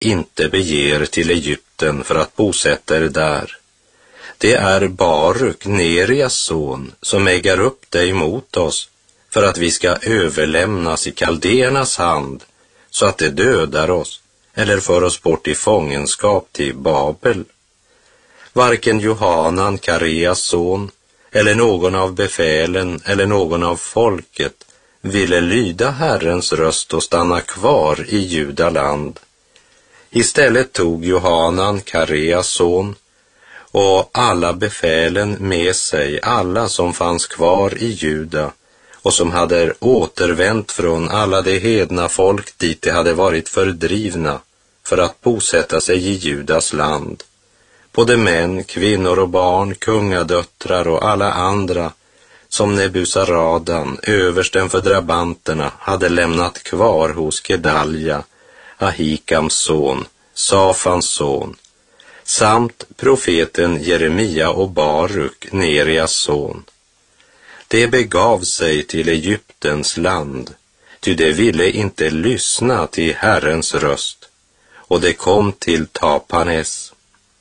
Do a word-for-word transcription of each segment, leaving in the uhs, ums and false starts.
inte beger till Egypten för att bosätta er där. Det är Baruk, Nerias son, som ägar upp dig mot oss för att vi ska överlämnas i kaldernas hand så att det dödar oss eller för oss bort i fångenskap till Babel. Varken Johanan, Kareas son, eller någon av befälen eller någon av folket ville lyda Herrens röst och stanna kvar i Judaland. Istället tog Johanan, Kareas son, och alla befälen med sig, alla som fanns kvar i Juda och som hade återvänt från alla de hedna folk dit de hade varit fördrivna för att bosätta sig i Judas land. Både män, kvinnor och barn, kungadöttrar och alla andra som Nebuzaradan, översten för drabanterna, hade lämnat kvar hos Gedalja, Ahikams son, Safans son, samt profeten Jeremia och Baruk, Nerias son. Det begav sig till Egyptens land, ty det ville inte lyssna till Herrens röst, och det kom till Tapanes.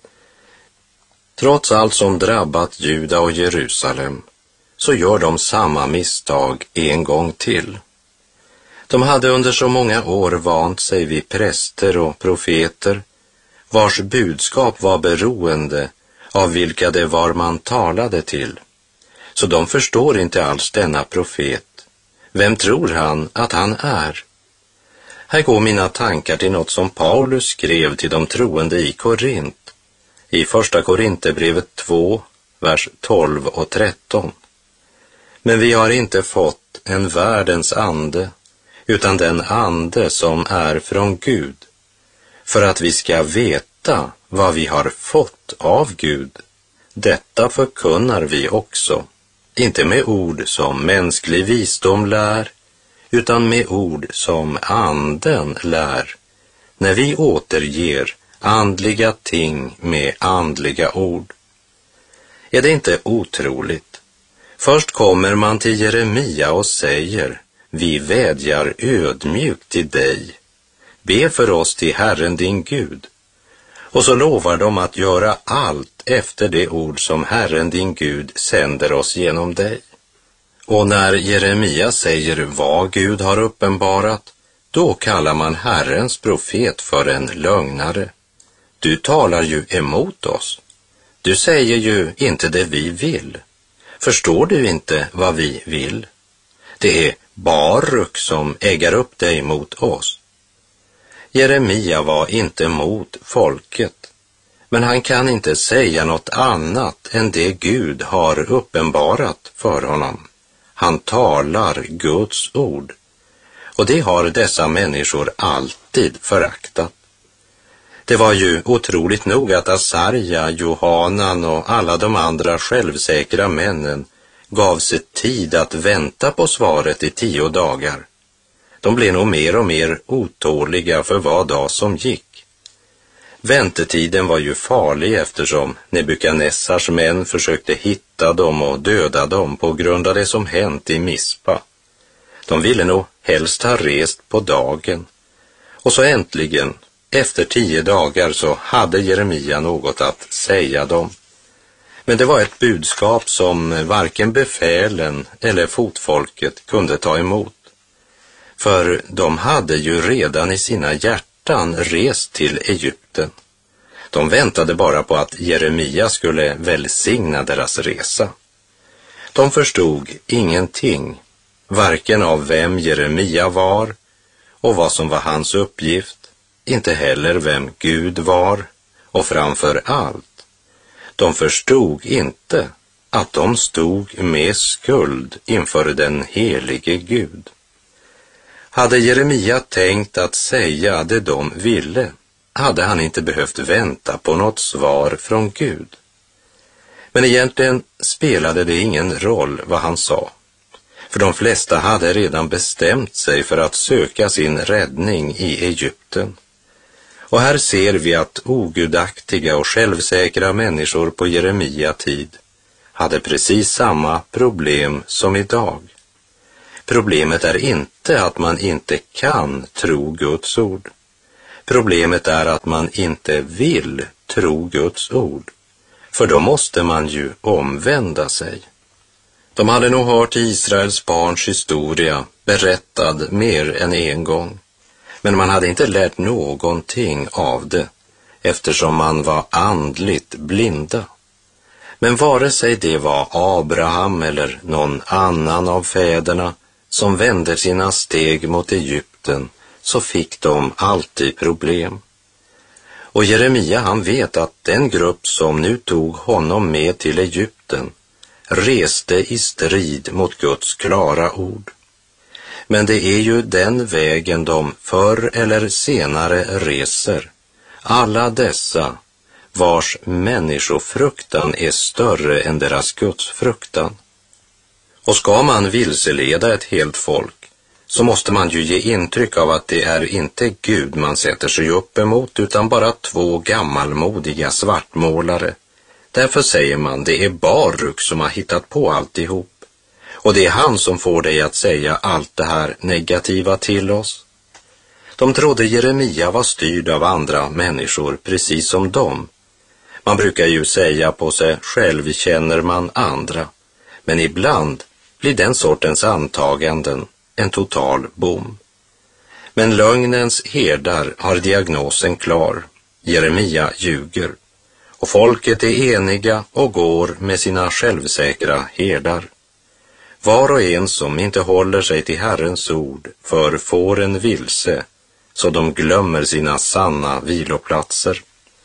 Trots allt som drabbat Juda och Jerusalem, så gör de samma misstag en gång till. De hade under så många år vant sig vid präster och profeter, vars budskap var beroende av vilka det var man talade till. Så de förstår inte alls denna profet. Vem tror han att han är? Här går mina tankar till något som Paulus skrev till de troende i Korint, i första Korinthierbrevet två, vers tolv och tretton. Men vi har inte fått en världens ande, utan den ande som är från Gud, för att vi ska veta vad vi har fått av Gud. Detta förkunnar vi också, inte med ord som mänsklig visdom lär, utan med ord som anden lär, när vi återger andliga ting med andliga ord. Är det inte otroligt? Först kommer man till Jeremia och säger: vi vädjar ödmjukt till dig. Be för oss till Herren din Gud. Och så lovar de att göra allt efter det ord som Herren din Gud sänder oss genom dig. Och när Jeremia säger vad Gud har uppenbarat, då kallar man Herrens profet för en lögnare. Du talar ju emot oss. Du säger ju inte det vi vill. Förstår du inte vad vi vill? Det är Baruk som äger upp dig mot oss. Jeremia var inte mot folket, men han kan inte säga något annat än det Gud har uppenbarat för honom. Han talar Guds ord, och det har dessa människor alltid föraktat. Det var ju otroligt nog att Asarja, Johanan och alla de andra självsäkra männen gav sig tid att vänta på svaret i tio dagar. De blev nog mer och mer otåliga för var dag som gick. Väntetiden var ju farlig eftersom Nebukadnessars män försökte hitta dem och döda dem på grund av det som hänt i Mispa. De ville nog helst ha rest på dagen. Och så äntligen, efter tio dagar, så hade Jeremia något att säga dem. Men det var ett budskap som varken befälen eller fotfolket kunde ta emot. För de hade ju redan i sina hjärtan rest till Egypten. De väntade bara på att Jeremia skulle välsigna deras resa. De förstod ingenting, varken av vem Jeremia var och vad som var hans uppgift, inte heller vem Gud var, och framför allt, de förstod inte att de stod med skuld inför den helige Gud. Hade Jeremia tänkt att säga det de ville, hade han inte behövt vänta på något svar från Gud. Men egentligen spelade det ingen roll vad han sa, för de flesta hade redan bestämt sig för att söka sin räddning i Egypten. Och här ser vi att ogudaktiga och självsäkra människor på Jeremia tid hade precis samma problem som idag. Problemet är inte att man inte kan tro Guds ord. Problemet är att man inte vill tro Guds ord, för då måste man ju omvända sig. De hade nog hört Israels barns historia berättad mer än en gång, men man hade inte lärt någonting av det, eftersom man var andligt blinda. Men vare sig det var Abraham eller någon annan av fäderna som vände sina steg mot Egypten, så fick de alltid problem. Och Jeremia, han vet att den grupp som nu tog honom med till Egypten reste i strid mot Guds klara ord. Men det är ju den vägen de förr eller senare reser, alla dessa vars människofruktan är större än deras gudsfruktan. Och ska man vilseleda ett helt folk, så måste man ju ge intryck av att det är inte Gud man sätter sig upp emot, utan bara två gammalmodiga svartmålare. Därför säger man, det är Baruk som har hittat på alltihop. Och det är han som får dig att säga allt det här negativa till oss. De trodde Jeremia var styrd av andra människor, precis som dem. Man brukar ju säga på sig själv känner man andra. Men ibland blir den sortens antaganden en total bom. Men lögnens herdar har diagnosen klar. Jeremia ljuger. Och folket är eniga och går med sina självsäkra herdar. Var och en som inte håller sig till Herrens ord för får en vilse, så de glömmer sina sanna viloplatser.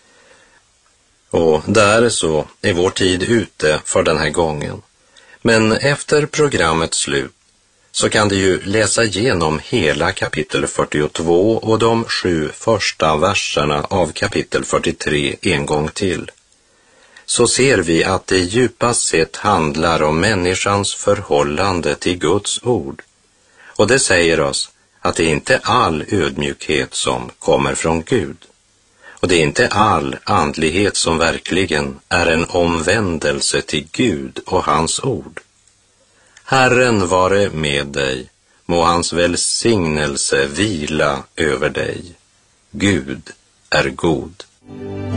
Och där så är vår tid ute för den här gången. Men efter programmets slut så kan du ju läsa igenom hela kapitel fyrtiotvå och de sju första verserna av kapitel fyrtiotre en gång till. Så ser vi att det djupast sett handlar om människans förhållande till Guds ord. Och det säger oss att det inte är all ödmjukhet som kommer från Gud. Och det är inte all andlighet som verkligen är en omvändelse till Gud och hans ord. Herren vare med dig, må hans välsignelse vila över dig. Gud är god.